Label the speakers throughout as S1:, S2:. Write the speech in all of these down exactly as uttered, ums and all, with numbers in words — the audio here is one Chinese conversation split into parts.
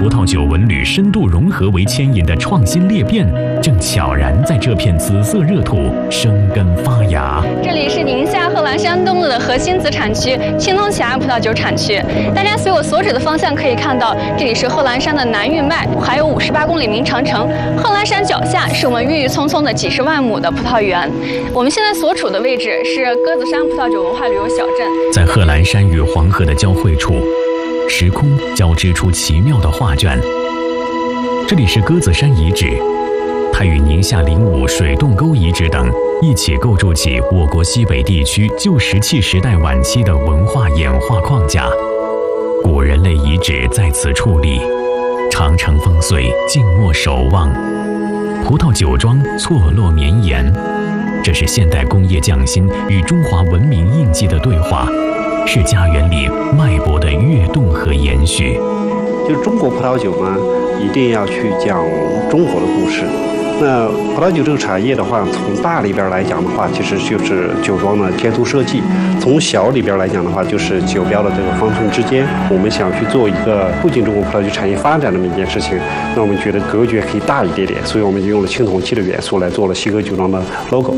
S1: 葡萄酒文旅深度融合为牵引的创新裂变，正悄然在这片紫色热土生根发芽。
S2: 这里是宁夏贺兰山东路的核心子产区青铜起安葡萄酒产区。大家随我所指的方向可以看到，这里是贺兰山的南榆脉，还有五十八公里明长城。贺兰山脚下是我们郁郁葱葱的几十万亩的葡萄园。我们现在所处的位置是鸽子山葡萄酒文化旅游小镇。在贺兰山与黄河的交汇处，时空交织出奇妙的画卷。这里是鸽子山遗址，它与宁夏灵武水洞沟遗址等一起构筑起我国西北地区旧石器时代晚期的文化演化框架。古人类遗址在此矗立，长城烽燧，静默守望。葡萄酒庄错落绵延，这是现代工业匠心与中华文明印记的对话，是家园里脉搏的跃动和延续。
S3: 就是中国葡萄酒呢，一定要去讲中国的故事。那葡萄酒这个产业的话，从大里边来讲的话，其实就是酒庄的填涂设计；从小里边来讲的话，就是酒标的这个方寸之间。我们想去做一个促进中国葡萄酒产业发展的这么一件事情，那我们觉得格局可以大一点点，所以我们就用了青铜器的元素来做了西格酒庄的 logo。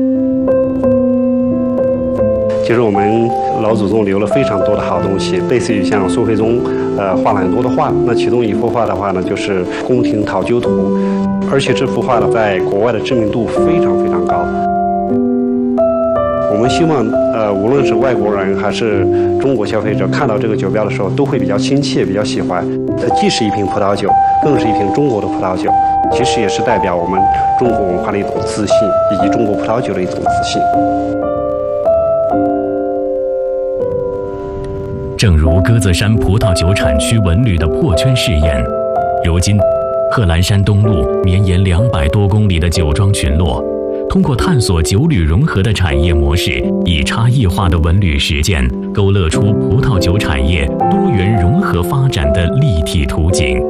S3: 其实我们老祖宗留了非常多的好东西，类似于像宋徽宗，呃，画了很多的画。那其中一幅画的话呢，就是《宫廷讨鸠图》，而且这幅画呢，在国外的知名度非常非常高。我们希望，呃，无论是外国人还是中国消费者，看到这个酒标的时候，都会比较亲切，比较喜欢。它既是一瓶葡萄酒，更是一瓶中国的葡萄酒，其实也是代表我们中国文化的一种自信，以及中国葡萄酒的一种自信。
S1: 正如鸽子山葡萄酒产区文旅的破圈试验，如今贺兰山东路绵延两百多公里的酒庄群落，通过探索酒旅融合的产业模式，以差异化的文旅实践，勾勒出葡萄酒产业多元融合发展的立体图景。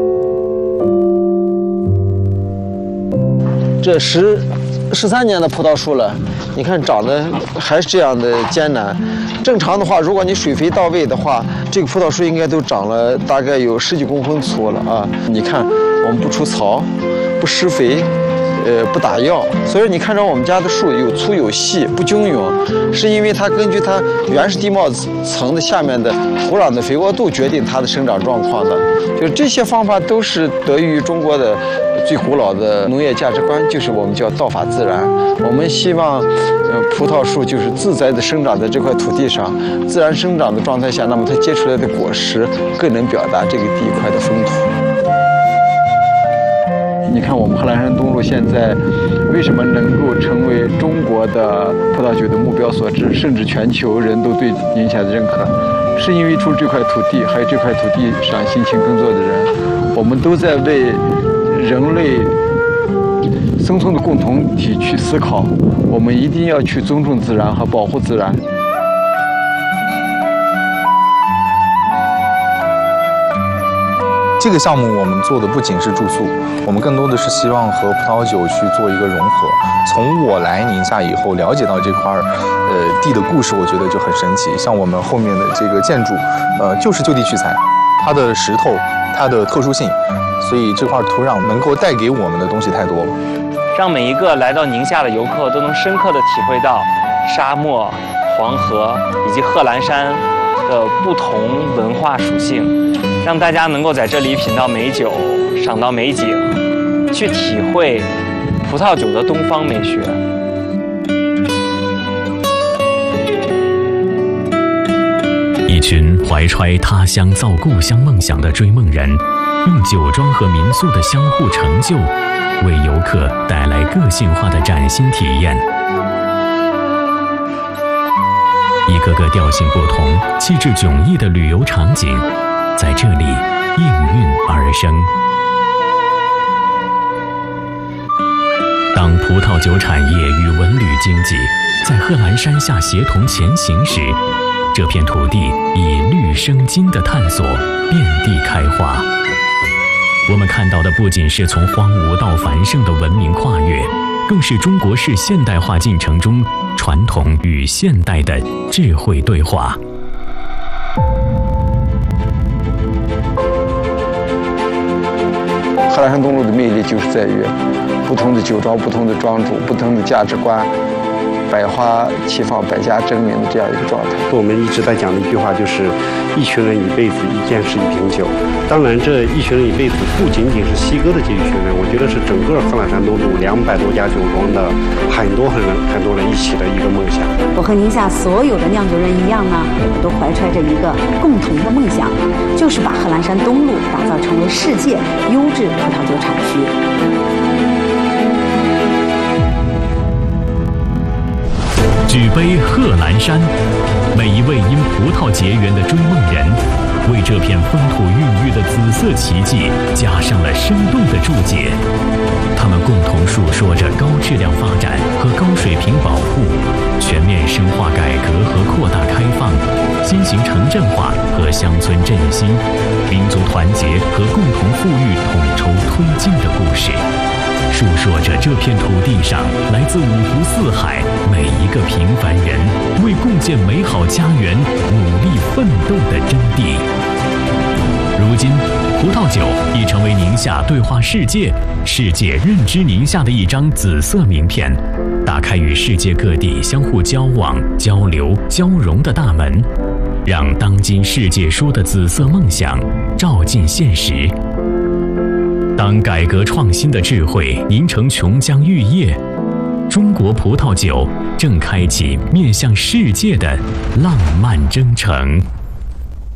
S4: 这十十三年的葡萄树了，你看长得还是这样的艰难。正常的话，如果你水肥到位的话，这个葡萄树应该都长了大概有十几公分粗了啊！你看，我们不除草，不施肥，呃，不打药，所以你看着我们家的树有粗有细，不均匀，是因为它根据它原始地貌层的下面的土壤的肥沃度决定它的生长状况的。就是这些方法都是得益于中国的最古老的农业价值观，就是我们叫道法自然。我们希望，呃，葡萄树就是自在地生长在这块土地上，自然生长的状态下，那么它结出来的果实更能表达这个地块的风土。你看，我们贺兰山东路现在为什么能够成为中国的葡萄酒的目标所致，甚至全球人都对宁夏的认可，是因为除了这块土地，还有这块土地上辛勤耕作的人，我们都在为人类生存的共同体去思考，我们一定要去尊重自然和保护自然。
S5: 这个项目我们做的不仅是住宿，我们更多的是希望和葡萄酒去做一个融合。从我来宁夏以后，了解到这块呃地的故事，我觉得就很神奇。像我们后面的这个建筑，呃，就是就地取材，它的石头，它的特殊性，所以这块土壤能够带给我们的东西太多了。
S6: 让每一个来到宁夏的游客都能深刻地体会到沙漠、黄河以及贺兰山的不同文化属性，让大家能够在这里品到美酒，赏到美景，去体会葡萄酒的东方美学。
S1: 一群怀揣他乡造故乡梦想的追梦人，用酒庄和民宿的相互成就，为游客带来个性化的崭新体验。一个个调性不同、气质迥异的旅游场景，在这里应运而生。当葡萄酒产业与文旅经济在贺兰山下协同前行时，这片土地以绿生金的探索遍地开花。我们看到的不仅是从荒芜到繁盛的文明跨越，更是中国式现代化进程中传统与现代的智慧对话。
S4: 贺兰山东路的魅力就是在于不同的酒庄、不同的庄主、不同的价值观，百花齐放、百家争鸣的这样一个状态。
S3: 我们一直在讲的一句话就是“一群人一辈子，一件事，一瓶酒”。当然，这一群人一辈子不仅仅是西哥的这一群人，我觉得是整个贺兰山东路两百多家酒庄的很多很人很多人一起的一个梦想。
S7: 我和宁夏所有的酿酒人一样呢，我都怀揣着一个共同的梦想，就是把贺兰山东路打造成为世界优质葡萄酒产区。
S1: 举杯贺兰山，每一位因葡萄结缘的追梦人，为这片风土孕育的紫色奇迹加上了生动的注解。他们共同述说着高质量发展和高水平保护，全面深化改革和扩大开放，新型城镇化和乡村振兴，民族团结和共同富裕统筹推进的故事。述说着这片土地上来自五湖四海每一个平凡人为共建美好家园努力奋斗的真谛。如今，葡萄酒已成为宁夏对话世界、世界认知宁夏的一张紫色名片，打开与世界各地相互交往、交流、交融的大门，让当今世界说的紫色梦想照进现实。当改革创新的智慧凝成琼浆玉液，中国葡萄酒正开启面向世界的浪漫征程。